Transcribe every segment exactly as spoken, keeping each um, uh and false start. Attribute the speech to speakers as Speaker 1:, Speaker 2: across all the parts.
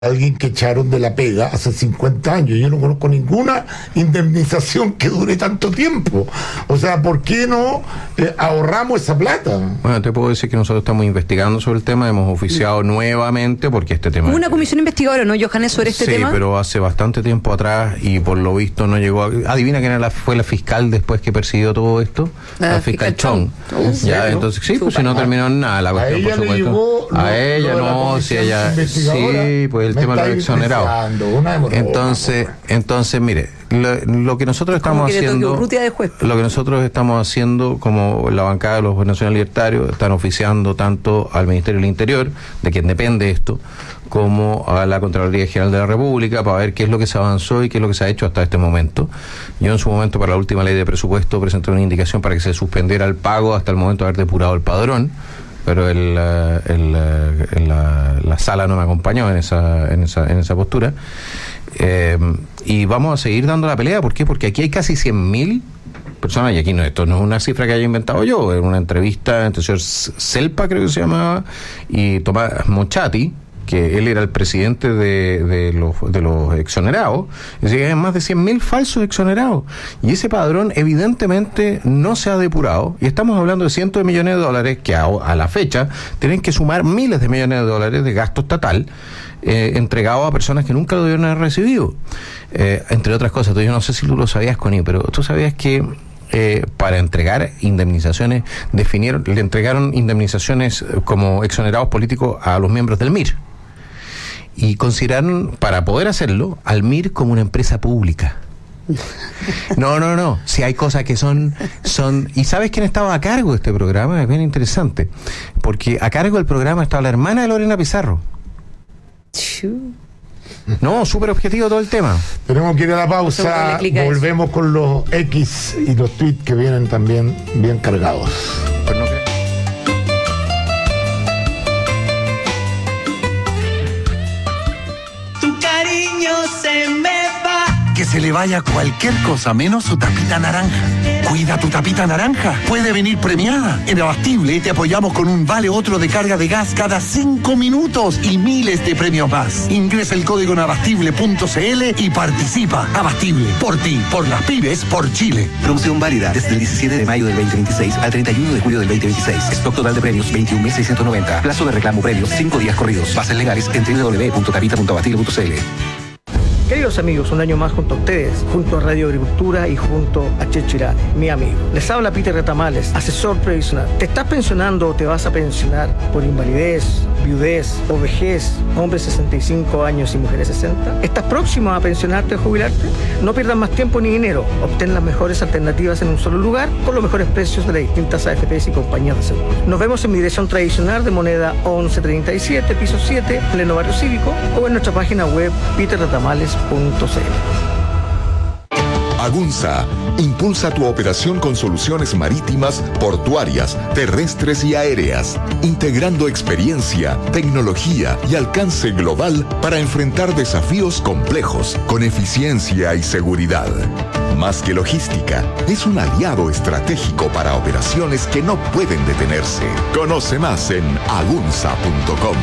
Speaker 1: alguien que echaron de la pega hace cincuenta años. Yo no conozco ninguna indemnización que dure tanto tiempo. O sea, ¿por qué no eh, ahorramos esa plata?
Speaker 2: Bueno, te puedo decir que nosotros estamos investigando sobre el tema, hemos oficiado nuevamente porque este tema...
Speaker 3: Hubo una comisión investigadora, ¿no, Johannes, sobre este
Speaker 2: sí,
Speaker 3: tema?
Speaker 2: Sí, pero hace bastante tiempo atrás y por lo visto no llegó a... Adivina quién era la, fue la fiscal después que persiguió todo esto. La, la fiscal, fiscal Chong. Uh, ya, entonces sí, pues si no terminó en nada la cuestión, por supuesto. Llegó, a no, ella no, si ella... Sí, pues el tema de los exonerados. Entonces, entonces, mire, lo, lo que nosotros estamos que haciendo, lo que nosotros estamos haciendo como la bancada de los nacionales libertarios, están oficiando tanto al Ministerio del Interior, de quien depende esto, como a la Contraloría General de la República, para ver qué es lo que se avanzó y qué es lo que se ha hecho hasta este momento. Yo en su momento, para la última ley de presupuesto, presenté una indicación para que se suspendiera el pago hasta el momento de haber depurado el padrón, pero el, el, el, la, la sala no me acompañó en esa, en esa, en esa postura. Eh, y vamos a seguir dando la pelea. ¿Por qué? Porque aquí hay casi cien mil personas, y aquí no, esto no es una cifra que haya inventado yo, es una entrevista entre el señor Selpa, creo que se llamaba, y Tomás Mochati, que él era el presidente de, de, los, de los exonerados, es decir, hay más de cien mil falsos exonerados, y ese padrón evidentemente no se ha depurado, y estamos hablando de cientos de millones de dólares que a, a la fecha tienen que sumar miles de millones de dólares de gasto estatal eh, entregado a personas que nunca lo debieron haber recibido, eh, entre otras cosas. Entonces, yo no sé si tú lo sabías, Connie, pero tú sabías que Eh, para entregar indemnizaciones, definieron, le entregaron indemnizaciones como exonerados políticos a los miembros del M I R, y consideraron, para poder hacerlo, al M I R como una empresa pública. No, no, no, si hay cosas que son, son... ¿Y sabes quién estaba a cargo de este programa? Es bien interesante, porque a cargo del programa estaba la hermana de Lorena Pizarro. No, súper objetivo todo el tema.
Speaker 1: Tenemos que ir a la pausa. Volvemos con los X y los tweets que vienen también bien cargados. Pues no que...
Speaker 4: Tu cariño se me va.
Speaker 5: Que se le vaya cualquier cosa menos su tapita naranja. Cuida tu tapita naranja. Puede venir premiada. En Abastible te apoyamos con un vale otro de carga de gas cada cinco minutos y miles de premios más. Ingresa el código en abastible punto c l y participa. Abastible. Por ti, por las pymes, por Chile.
Speaker 6: Promoción válida desde el diecisiete de mayo del veinte veintiséis al treinta y uno de julio del veinte veintiséis. Stock total de premios veintiún mil seiscientos noventa. Plazo de reclamo premios cinco días corridos. Bases legales en w w w punto tapita punto abastible punto c l.
Speaker 7: Queridos amigos, un año más junto a ustedes, junto a Radio Agricultura y junto a Chechirá, mi amigo. Les habla Peter Retamales, asesor previsional. ¿Te estás pensionando o te vas a pensionar por invalidez, viudez o vejez, hombres sesenta y cinco años y mujeres sesenta? ¿Estás próximo a pensionarte o jubilarte? No pierdas más tiempo ni dinero. Obtén las mejores alternativas en un solo lugar con los mejores precios de las distintas A F Pes y compañías de seguro. Nos vemos en mi dirección tradicional de Moneda once treinta y siete, piso siete, pleno barrio cívico, o en nuestra página web peter retamales punto c l.
Speaker 8: Agunza impulsa tu operación con soluciones marítimas, portuarias, terrestres y aéreas, integrando experiencia, tecnología y alcance global para enfrentar desafíos complejos con eficiencia y seguridad. Más que logística, es un aliado estratégico para operaciones que no pueden detenerse. Conoce más en agunza punto com.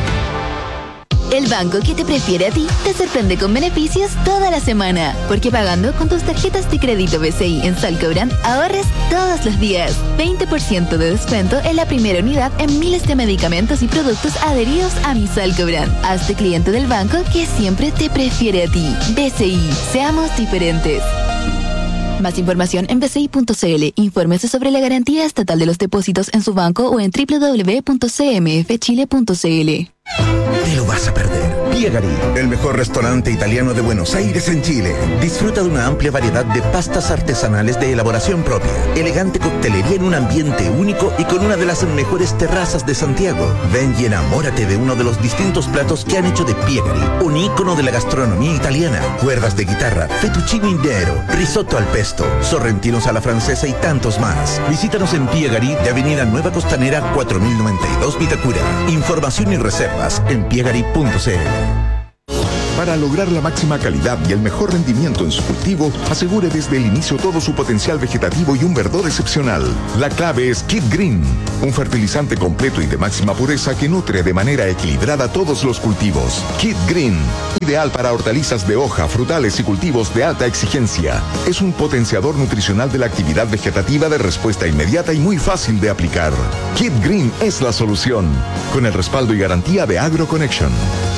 Speaker 9: El banco que te prefiere a ti te sorprende con beneficios toda la semana, porque pagando con tus tarjetas de crédito B C I en Salcobrand ahorres todos los días. veinte por ciento de descuento en la primera unidad en miles de medicamentos y productos adheridos a mi Salcobrand. Hazte cliente del banco que siempre te prefiere a ti. B C I, seamos diferentes. Más información en b c i punto c l. Infórmese sobre la garantía estatal de los depósitos en su banco o en w w w punto c m f chile punto c l.
Speaker 10: Te lo vas a perder. Piegari, el mejor restaurante italiano de Buenos Aires en Chile. Disfruta de una amplia variedad de pastas artesanales de elaboración propia, elegante coctelería en un ambiente único y con una de las mejores terrazas de Santiago. Ven y enamórate de uno de los distintos platos que han hecho de Piegari un ícono de la gastronomía italiana. Cuerdas de guitarra, fettuccine intero, risotto al pesto, sorrentinos a la francesa y tantos más. Visítanos en Piegari de Avenida Nueva Costanera cuatro mil noventa y dos Vitacura. Información y reservas en piegari punto c l.
Speaker 8: Para lograr la máxima calidad y el mejor rendimiento en su cultivo, asegure desde el inicio todo su potencial vegetativo y un verdor excepcional. La clave es Kid Green, un fertilizante completo y de máxima pureza que nutre de manera equilibrada todos los cultivos. Kid Green, ideal para hortalizas de hoja, frutales y cultivos de alta exigencia. Es un potenciador nutricional de la actividad vegetativa de respuesta inmediata y muy fácil de aplicar. Kid Green es la solución, con el respaldo y garantía de AgroConnection.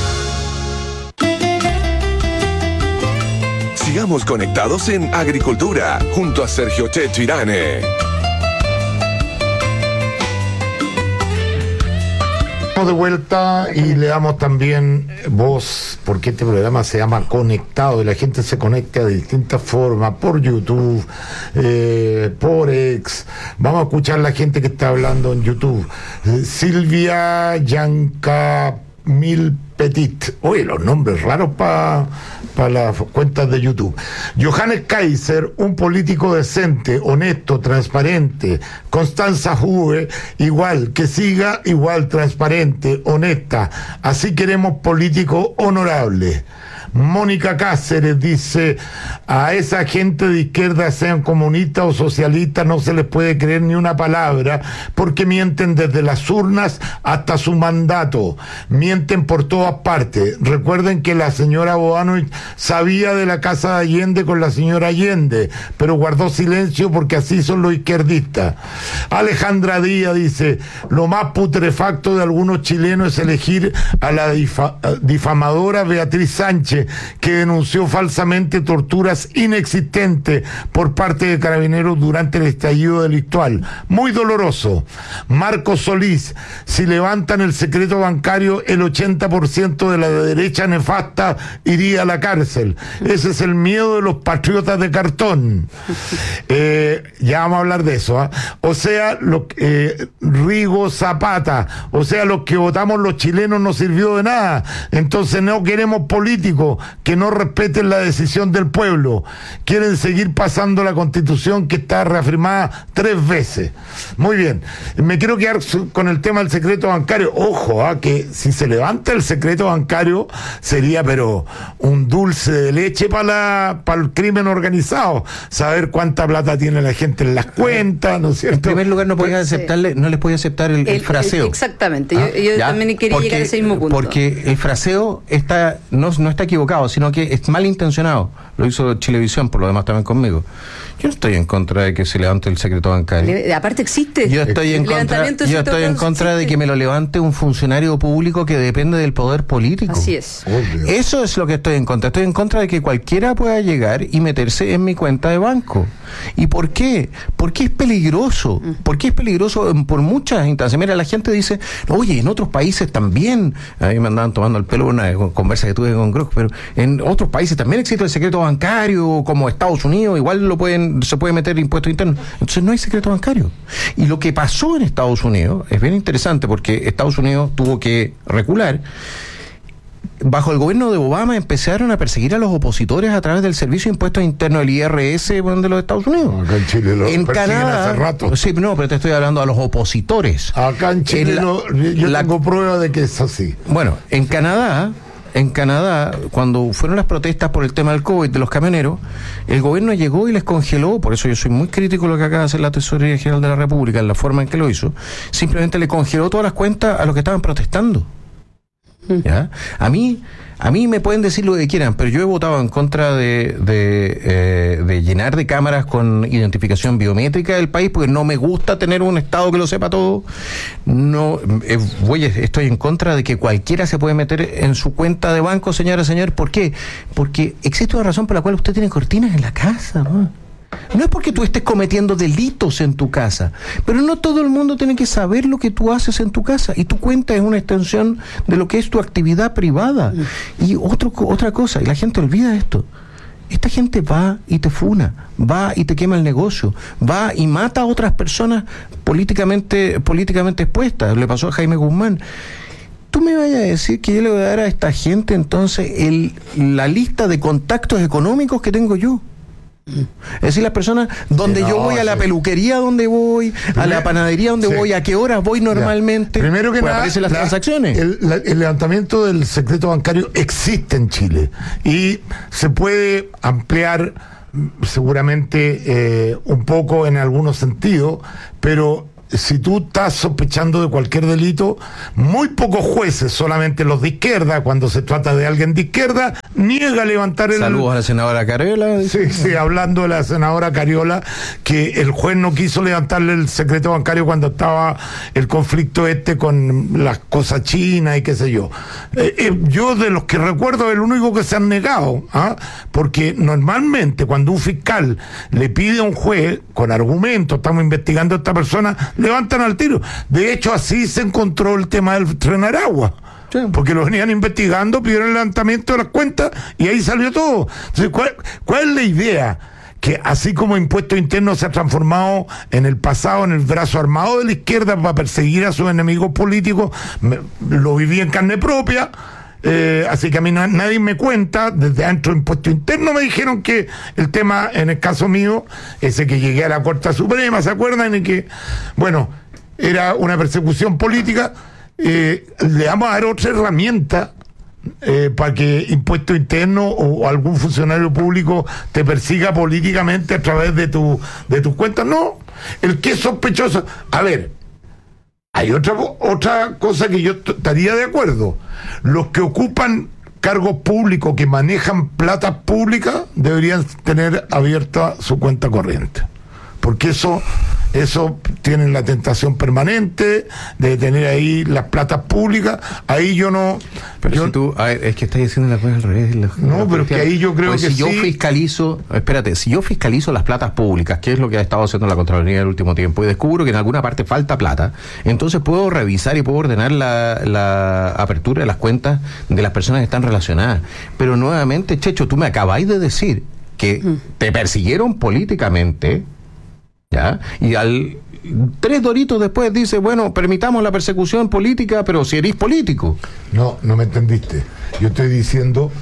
Speaker 11: Sigamos conectados en Agricultura, junto a Sergio Checho Irane.
Speaker 1: De vuelta y le damos también voz, porque este programa se llama Conectado y la gente se conecta de distintas formas, por YouTube, eh, por X. Vamos a escuchar a la gente que está hablando en YouTube. Eh, Silvia Yanca Mil Petit. Oye, los nombres raros para pa las cuentas de YouTube. Johannes Kaiser, un político decente, honesto, transparente. Constanza Juve, igual, que siga igual, transparente, honesta. Así queremos políticos honorables. Mónica Cáceres dice: a esa gente de izquierda, sean comunistas o socialistas, no se les puede creer ni una palabra, porque mienten desde las urnas hasta su mandato, mienten por todas partes. Recuerden que la señora Boanovich sabía de la casa de Allende con la señora Allende, pero guardó silencio porque así son los izquierdistas. Alejandra Díaz dice: lo más putrefacto de algunos chilenos es elegir a la difa difamadora Beatriz Sánchez, que denunció falsamente torturas inexistentes por parte de carabineros durante el estallido delictual. Muy doloroso. Marcos Solís: si levantan el secreto bancario, el ochenta por ciento de la derecha nefasta iría a la cárcel. Ese es el miedo de los patriotas de cartón. Eh, ya vamos a hablar de eso, ¿eh? O sea, lo, eh, Rigo Zapata, o sea, los que votamos los chilenos no sirvió de nada. Entonces no queremos políticos que no respeten la decisión del pueblo. Quieren seguir pasando la Constitución, que está reafirmada tres veces. Muy bien, me quiero quedar con el tema del secreto bancario. Ojo, ¿eh? Que si se levanta el secreto bancario sería pero un dulce de leche para para el crimen organizado, saber cuánta plata tiene la gente en las cuentas, ¿no es cierto?
Speaker 2: En primer lugar, no podía aceptarle, no les podía aceptar el, el, el fraseo.
Speaker 3: El, exactamente, ¿Ah? yo, yo también quería
Speaker 2: porque,
Speaker 3: llegar a ese mismo punto.
Speaker 2: Porque el fraseo está no, no está equivocado, sino que es malintencionado. Lo hizo Chilevisión, por lo demás también conmigo. Yo no estoy en contra de que se levante el secreto bancario.
Speaker 3: Le, aparte existe.
Speaker 2: Yo estoy en contra, yo estoy en contra de que me lo levante un funcionario público que depende del poder político.
Speaker 3: Así es.
Speaker 2: Obvio. Eso es lo que estoy en contra. Estoy en contra de que cualquiera pueda llegar y meterse en mi cuenta de banco. ¿Y por qué? Porque es peligroso. Porque es peligroso por muchas instancias. Mira, la gente dice, oye, en otros países también, a mí me andaban tomando el pelo una conversa que tuve con Grock, pero en otros países también existe el secreto bancario, como Estados Unidos, igual lo pueden, se puede meter impuestos internos. Entonces no hay secreto bancario. Y lo que pasó en Estados Unidos es bien interesante, porque Estados Unidos tuvo que recular. Bajo el gobierno de Obama empezaron a perseguir a los opositores a través del Servicio de Impuestos Internos, el I R S, de los Estados Unidos.
Speaker 1: Acá en Chile lo
Speaker 2: en Canadá,
Speaker 1: hace rato.
Speaker 2: Sí, no, pero te estoy hablando a los opositores.
Speaker 1: Acá en Chile
Speaker 2: en la,
Speaker 1: lo, yo la, tengo prueba de que es así.
Speaker 2: Bueno, en Canadá, en Canadá, cuando fueron las protestas por el tema del COVID de los camioneros, el gobierno llegó y les congeló. Por eso yo soy muy crítico de lo que acaba de hacer la Tesorería General de la República, en la forma en que lo hizo. Simplemente le congeló todas las cuentas a los que estaban protestando. ¿Ya? A mí, a mí me pueden decir lo que quieran, pero yo he votado en contra de, de, eh, de llenar de cámaras con identificación biométrica del país, porque no me gusta tener un Estado que lo sepa todo. No, eh, voy, estoy en contra de que cualquiera se puede meter en su cuenta de banco, señora, señor. ¿Por qué? Porque existe una razón por la cual usted tiene cortinas en la casa, ¿no? No es porque tú estés cometiendo delitos en tu casa, pero no todo el mundo tiene que saber lo que tú haces en tu casa, y tu cuenta es una extensión de lo que es tu actividad privada. Y otro, otra cosa, y la gente olvida esto: esta gente va y te funa, va y te quema el negocio, va y mata a otras personas políticamente, políticamente expuestas. Le pasó a Jaime Guzmán. Tú me vayas a decir que yo le voy a dar a esta gente entonces el, la lista de contactos económicos que tengo yo. Es decir, las personas donde sí, no, yo voy a la sí. peluquería donde voy, a la panadería donde sí. voy, a qué horas voy normalmente.
Speaker 1: Ya. Primero que
Speaker 2: pues
Speaker 1: nada,
Speaker 2: aparecen las
Speaker 1: la,
Speaker 2: transacciones.
Speaker 1: El, la, el levantamiento del secreto bancario existe en Chile y se puede ampliar seguramente eh, un poco en algunos sentidos, pero si tú estás sospechando de cualquier delito, muy pocos jueces, solamente los de izquierda, cuando se trata de alguien de izquierda, niega levantar el...
Speaker 2: Saludos a la senadora Cariola.
Speaker 1: Sí, sí, hablando de la senadora Cariola, que el juez no quiso levantarle el secreto bancario cuando estaba el conflicto este con las cosas chinas y qué sé yo. Eh, eh, yo de los que recuerdo, el único que se han negado, ¿ah? Porque normalmente cuando un fiscal le pide a un juez, con argumentos, estamos investigando a esta persona, levantan al tiro. De hecho, así se encontró el tema del Tren Aragua. Sí. Porque lo venían investigando, pidieron el levantamiento de las cuentas y ahí salió todo. Entonces, ¿cuál, cuál es la idea? Que así como impuesto interno se ha transformado en el pasado en el brazo armado de la izquierda para perseguir a sus enemigos políticos, me, lo viví en carne propia. Eh, así que a mí no, nadie me cuenta, desde dentro de impuesto interno me dijeron que el tema, en el caso mío, ese que llegué a la Corte Suprema, ¿se acuerdan? Y que, bueno, era una persecución política, eh, le vamos a dar otra herramienta eh, para que impuesto interno o algún funcionario público te persiga políticamente a través de tu de tus cuentas. No, el que es sospechoso, a ver, hay otra otra cosa que yo estaría de acuerdo. Los que ocupan cargos públicos, que manejan plata pública, deberían tener abierta su cuenta corriente. Porque eso, eso tienen la tentación permanente de tener ahí las platas públicas. Ahí yo no...
Speaker 2: Pero yo, si tú, a ver, es que estás diciendo las cosas al revés. La,
Speaker 1: no, la pero es que ahí yo creo
Speaker 2: pues
Speaker 1: que
Speaker 2: si
Speaker 1: sí.
Speaker 2: yo fiscalizo, espérate, si yo fiscalizo las platas públicas, que es lo que ha estado haciendo la Contraloría en el último tiempo, y descubro que en alguna parte falta plata, entonces puedo revisar y puedo ordenar la, la apertura de las cuentas de las personas que están relacionadas. Pero nuevamente, Checho, tú me acabáis de decir que te persiguieron políticamente, ¿ya? Y al tres doritos después dice, bueno, permitamos la persecución política, pero si eres político.
Speaker 1: No, no me entendiste. Yo estoy diciendo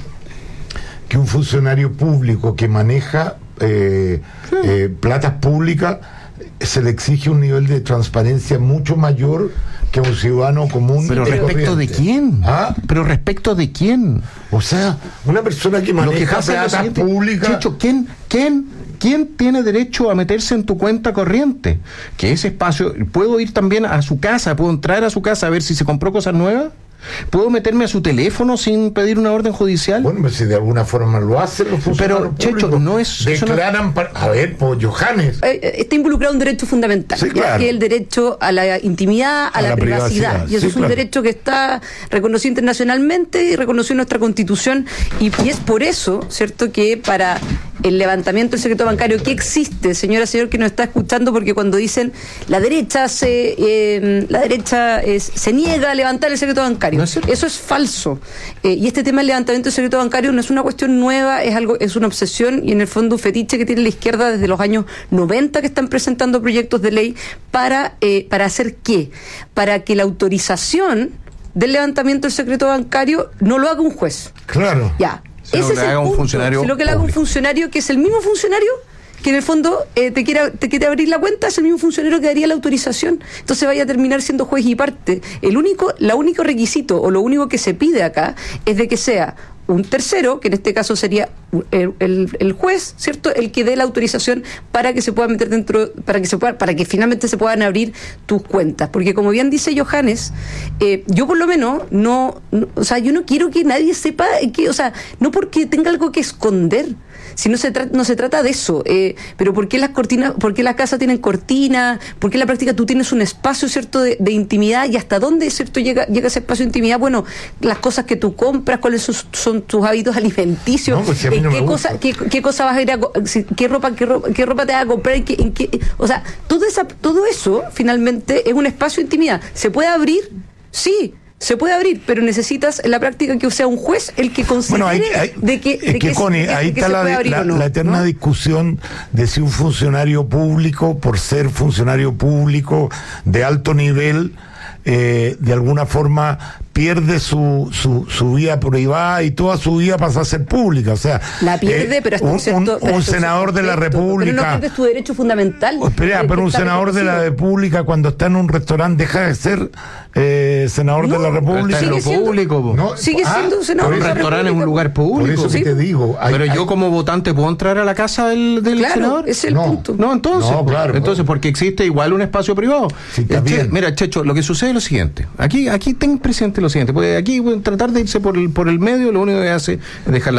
Speaker 1: que un funcionario público que maneja eh, sí. eh, platas públicas, se le exige un nivel de transparencia mucho mayor que a un ciudadano común.
Speaker 2: ¿Pero respecto de quién?
Speaker 1: ¿Ah?
Speaker 2: ¿Pero respecto de quién?
Speaker 1: O sea, una persona que maneja platas públicas...
Speaker 2: Checho, ¿quién, quién, quién tiene derecho a meterse en tu cuenta corriente? Que ese espacio... ¿Puedo ir también a su casa? ¿Puedo entrar a su casa a ver si se compró cosas nuevas? ¿Puedo meterme a su teléfono sin pedir una orden judicial?
Speaker 1: Bueno, pues si de alguna forma lo hacen los funcionarios
Speaker 2: Pero, Checho, no es...
Speaker 1: Declaran...
Speaker 2: No...
Speaker 1: Para, a ver, pues, Johannes...
Speaker 3: Eh, está involucrado un derecho fundamental,
Speaker 1: sí, claro.
Speaker 3: que es el derecho a la intimidad, a, a la, la privacidad. privacidad. Y eso sí, es un claro. derecho que está reconocido internacionalmente y reconocido en nuestra Constitución. Y, y es por eso, ¿cierto?, que para el levantamiento del secreto bancario que existe, señora, señor que nos está escuchando, porque cuando dicen la derecha se eh, la derecha es, se niega a levantar el secreto bancario, ¿no es eso es falso. Eh, y este tema del levantamiento del secreto bancario no es una cuestión nueva, es algo, es una obsesión y en el fondo un fetiche que tiene la izquierda desde los años noventa, que están presentando proyectos de ley para, eh, para hacer ¿qué? Para que la autorización del levantamiento del secreto bancario no lo haga un juez.
Speaker 1: Claro.
Speaker 3: Ya.
Speaker 2: Sino
Speaker 3: Ese
Speaker 2: que
Speaker 3: es el
Speaker 2: haga
Speaker 3: punto,
Speaker 2: un funcionario
Speaker 3: sino que le haga un funcionario que es el mismo funcionario que en el fondo eh, te quiere te quiere abrir la cuenta, es el mismo funcionario que daría la autorización. Entonces vaya a terminar siendo juez y parte. El único, la único requisito o lo único que se pide acá es de que sea un tercero, que en este caso sería el, el, el juez, ¿cierto?, el que dé la autorización para que se pueda meter dentro, para que se pueda, para que finalmente se puedan abrir tus cuentas. Porque como bien dice Johannes, eh, yo por lo menos no, no, o sea, yo no quiero que nadie sepa que, o sea, no porque tenga algo que esconder. Si no se trata, no se trata de eso, eh, pero ¿por qué las cortinas, por qué las casas tienen cortinas? ¿Por qué en la práctica tú tienes un espacio, cierto, de, de intimidad? ¿Y hasta dónde, cierto, llega, llega ese espacio de intimidad? Bueno, las cosas que tú compras, cuáles son, son tus hábitos alimenticios,
Speaker 1: no, pues si a mí no
Speaker 3: qué
Speaker 1: me
Speaker 3: cosa, qué, qué cosa vas a ir a, qué ropa, qué ropa, qué ropa te vas a comprar, en qué, en qué, o sea, todo esa, todo eso finalmente es un espacio de intimidad. ¿Se puede abrir? Sí. Se puede abrir, pero necesitas en la práctica que sea un juez el que considere
Speaker 1: bueno, hay, hay,
Speaker 3: de que,
Speaker 1: es
Speaker 3: de
Speaker 1: que,
Speaker 3: que,
Speaker 1: Connie,
Speaker 3: de,
Speaker 1: ahí
Speaker 3: de que
Speaker 1: está la, la, no, la eterna ¿no? discusión de si un funcionario público, por ser funcionario público de alto nivel, eh, de alguna forma pierde su, su, su vida privada y toda su vida pasa a ser pública. O sea,
Speaker 3: la pierde, eh, pero hasta
Speaker 1: un,
Speaker 3: un, cierto,
Speaker 1: un, un senador de la República.
Speaker 3: Pero no pierdes tu derecho fundamental.
Speaker 1: Espera, pero un senador de la República, cuando está en un restaurante, deja de ser eh, senador
Speaker 3: no,
Speaker 1: de la República.
Speaker 2: Está en lo
Speaker 3: siendo,
Speaker 2: público.
Speaker 1: No,
Speaker 3: sigue
Speaker 1: ah,
Speaker 3: siendo un senador.
Speaker 2: Un restaurante es un lugar público.
Speaker 1: Por eso que
Speaker 3: sí.
Speaker 1: te digo. Hay,
Speaker 2: pero
Speaker 1: hay,
Speaker 2: yo como votante puedo entrar a la casa del, del
Speaker 3: claro,
Speaker 2: senador.
Speaker 3: Ese es el
Speaker 1: no,
Speaker 3: punto.
Speaker 2: No, entonces.
Speaker 1: No, claro,
Speaker 2: entonces, porque existe igual un espacio privado.
Speaker 1: Sí, está
Speaker 2: Eh, che,
Speaker 1: bien.
Speaker 2: mira, Checho, lo que sucede es lo siguiente. Aquí, aquí ten presente lo siguiente, porque aquí bueno, tratar de irse por el, por el medio, lo único que hace es dejar la